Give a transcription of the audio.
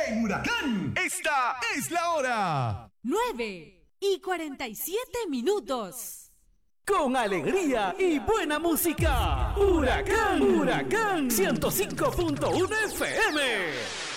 En Huracán, esta es la hora. 9:47. Con alegría y buena música. Huracán, Huracán 105.1 FM.